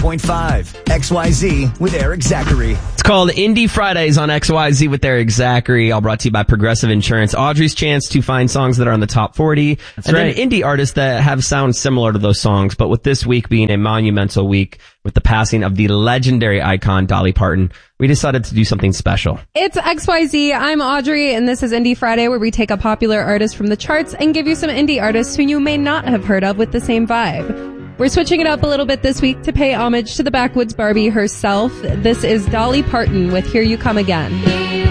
98.5 XYZ with Eric Zachary. It's called Indie Fridays on XYZ with Eric Zachary, all brought to you by Progressive Insurance. Audrey's chance to find songs that are on the top 40. That's and right. then indie artists that have sounds similar to those songs. But with this week being a monumental week with the passing of the legendary icon Dolly Parton, we decided to do something special. It's XYZ. I'm Audrey, and this is Indie Friday, where we take a popular artist from the charts and give you some indie artists who you may not have heard of with the same vibe. We're switching it up a little bit this week to pay homage to the Backwoods Barbie herself. This is Dolly Parton with Here You Come Again.